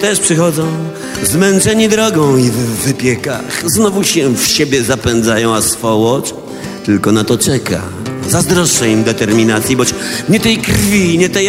też przychodzą, zmęczeni drogą i w wypiekach. Znowu się w siebie zapędzają, a swołocz tylko na to czeka. Zazdroszczę im determinacji, boć nie tej krwi, nie tej